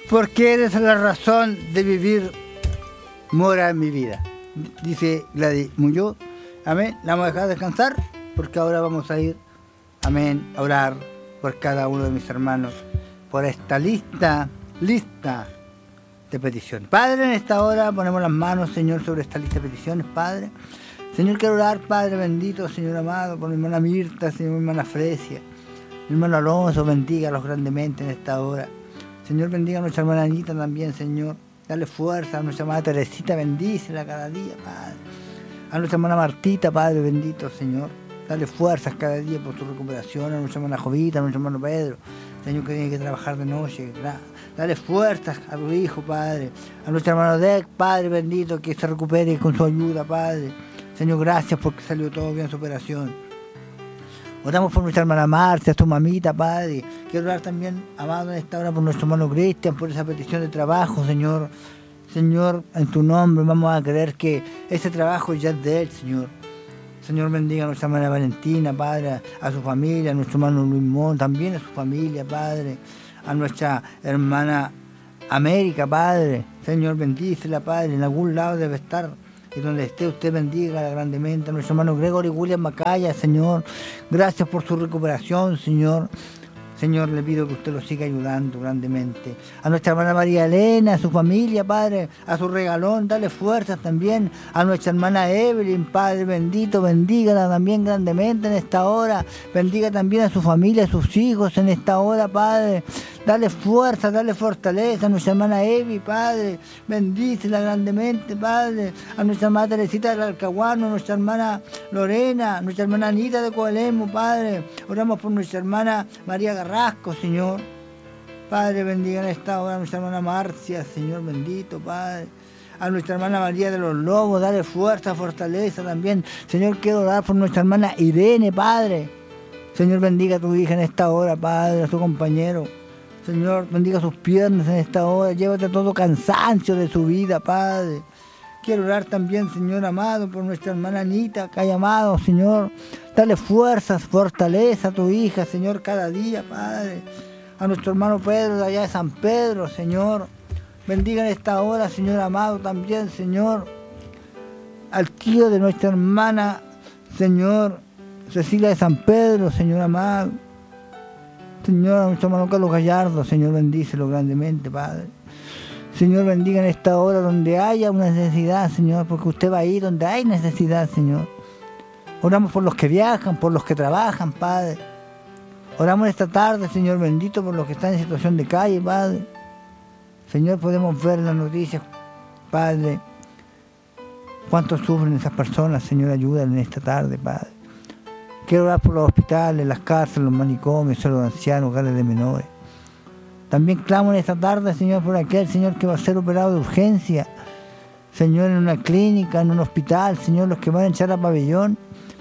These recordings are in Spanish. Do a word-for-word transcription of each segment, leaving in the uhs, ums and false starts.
porque eres la razón de vivir, mora en mi vida. Dice Gladys Muñoz. Amén. La vamos a dejar descansar porque ahora vamos a ir, amén, a orar por cada uno de mis hermanos, por esta lista, lista de peticiones. Padre, en esta hora ponemos las manos, Señor, sobre esta lista de peticiones, Padre. Señor, quiero orar, Padre bendito, Señor amado, por mi hermana Mirta, Señor, mi hermana Fresia, mi hermano Alonso, bendígalos grandemente en esta hora. Señor, bendiga a nuestra hermana Anita también, Señor. Dale fuerza a nuestra hermana Teresita, bendícela cada día, Padre. A nuestra hermana Martita, Padre bendito, Señor. Dale fuerzas cada día por tu recuperación. A nuestra hermana Jovita, a nuestro hermano Pedro, Señor, que tiene que trabajar de noche. Dale fuerzas a tu hijo, Padre. A nuestro hermano Deck, Padre bendito, que se recupere con su ayuda, Padre. Señor, gracias porque salió todo bien su operación. Oramos por nuestra hermana Marcia, tu mamita, Padre. Quiero orar también, amado, en esta hora por nuestro hermano Cristian, por esa petición de trabajo, Señor. Señor, en tu nombre vamos a creer que ese trabajo ya es de él, Señor. Señor, bendiga a nuestra hermana Valentina, Padre, a su familia, a nuestro hermano Luis Mon, también a su familia, Padre. A nuestra hermana América, Padre. Señor, bendícela, Padre, en algún lado debe estar. Y donde esté usted, bendiga grandemente a nuestro hermano Gregory William Macaya, Señor. Gracias por su recuperación, Señor. Señor, le pido que usted lo siga ayudando grandemente. A nuestra hermana María Elena, a su familia, Padre, a su regalón, dale fuerzas también. A nuestra hermana Evelyn, Padre bendito, bendígala también grandemente en esta hora. Bendiga también a su familia, a sus hijos en esta hora, Padre. Dale fuerza, dale fortaleza a nuestra hermana Evi, Padre. Bendícela grandemente, Padre. A nuestra hermana Teresita del Alcahuano, a nuestra hermana Lorena, a nuestra hermana Anita de Coelemo, Padre. Oramos por nuestra hermana María Garrasco, Señor. Padre, bendiga en esta hora a nuestra hermana Marcia, Señor bendito, Padre. A nuestra hermana María de los Lobos, dale fuerza, fortaleza también. Señor, quiero orar por nuestra hermana Irene, Padre. Señor, bendiga a tu hija en esta hora, Padre, a su compañero. Señor, bendiga sus piernas en esta hora, llévate todo cansancio de su vida, Padre. Quiero orar también, Señor amado, por nuestra hermana Anita, que ha llamado, Señor. Dale fuerzas, fortaleza a tu hija, Señor, cada día, Padre. A nuestro hermano Pedro de allá de San Pedro, Señor. Bendiga en esta hora, Señor amado, también, Señor. Al tío de nuestra hermana, Señor, Cecilia de San Pedro, Señor amado. Señor, a nuestro hermano Carlos Gallardo, Señor, bendícelo grandemente, Padre. Señor, bendiga en esta hora donde haya una necesidad, Señor, porque usted va ahí donde hay necesidad, Señor. Oramos por los que viajan, por los que trabajan, Padre. Oramos esta tarde, Señor, bendito, por los que están en situación de calle, Padre. Señor, podemos ver en las noticias, Padre, cuánto sufren esas personas, Señor, ayúdenle en esta tarde, Padre. Quiero orar por los hospitales, las cárceles, los manicomios, centros de ancianos, hogares de menores. También clamo en esta tarde, Señor, por aquel, Señor, que va a ser operado de urgencia. Señor, en una clínica, en un hospital, Señor, los que van a echar a pabellón.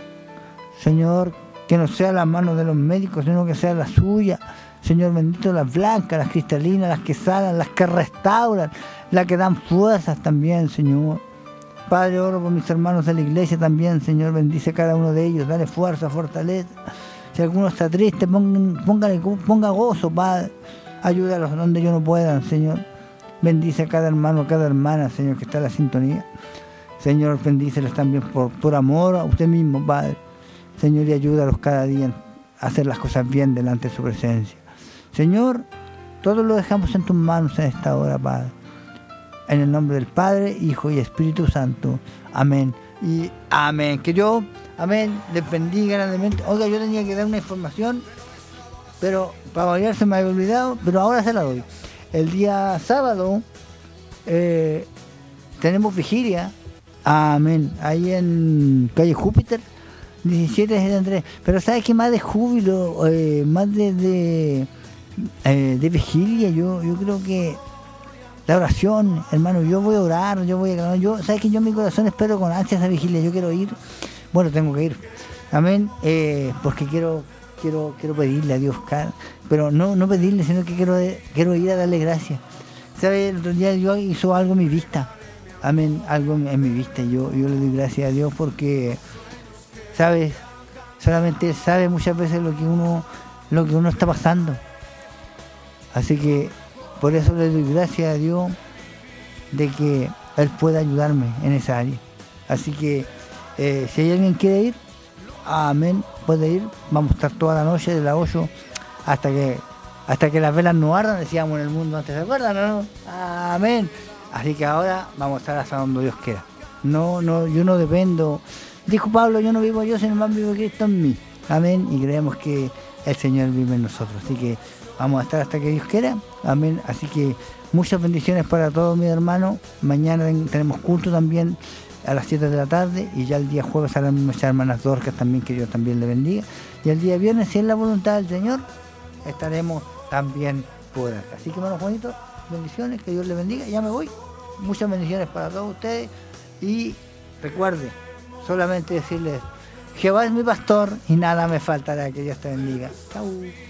Señor, que no sea la mano de los médicos, sino que sea la suya. Señor bendito, las blancas, las cristalinas, las que sanan, las que restauran, las que dan fuerzas también, Señor. Padre, oro por mis hermanos de la iglesia también, Señor, bendice a cada uno de ellos, dale fuerza, fortaleza. Si alguno está triste, ponga, póngale, ponga gozo, Padre. Ayúdalos donde yo no pueda, Señor. Bendice a cada hermano, a cada hermana, Señor, que está en la sintonía. Señor, bendícelos también por, por amor a usted mismo, Padre. Señor, y ayúdalos cada día a hacer las cosas bien delante de su presencia. Señor, todo lo dejamos en tus manos en esta hora, Padre. En el nombre del Padre, Hijo y Espíritu Santo. Amén. Y amén. Que yo, amén, les bendiga grandemente. Oiga, yo tenía que dar una información, pero para variar se me había olvidado, pero ahora se la doy. El día sábado eh, tenemos vigilia. Amén. Ahí en calle Júpiter, diecisiete setenta y tres. Pero ¿sabes qué? Más de júbilo, eh, más de, de, eh, de vigilia, yo, yo creo que la oración, hermano, yo voy a orar, yo voy a... Yo, ¿sabes qué? Yo en mi corazón espero con ansia esa vigilia, yo quiero ir. Bueno, tengo que ir. Amén. Eh, porque quiero, quiero, quiero pedirle a Dios, pero no, no pedirle, sino que quiero, quiero ir a darle gracias. ¿Sabes? El otro día Dios hizo algo en mi vista. Amén, algo en, en mi vista. Yo, yo le doy gracias a Dios porque, ¿sabes? Solamente Él sabe muchas veces lo que uno, lo que uno está pasando. Así que por eso le doy gracias a Dios de que Él pueda ayudarme en esa área. Así que eh, si hay alguien que quiere ir, amén, puede ir. Vamos a estar toda la noche de las ocho hasta que hasta que las velas no ardan, decíamos en el mundo antes, ¿se acuerdan o no? Amén. Así que ahora vamos a estar hasta donde Dios quiera. No, no, yo no dependo. Dijo Pablo, yo no vivo yo, sino más vivo Cristo en mí. Amén. Y creemos que el Señor vive en nosotros. Así que vamos a estar hasta que Dios quiera. Amén. Así que muchas bendiciones para todos mis hermanos. Mañana tenemos culto también a las siete de la tarde. Y ya el día jueves a las mismas hermanas Dorcas también, que Dios también le bendiga. Y el día viernes, si es la voluntad del Señor, estaremos también por acá. Así que, hermanos Juanitos, bendiciones, que Dios le bendiga. Ya me voy. Muchas bendiciones para todos ustedes. Y recuerde, solamente decirles, Jehová es mi pastor y nada me faltará. Que Dios te bendiga. Chau.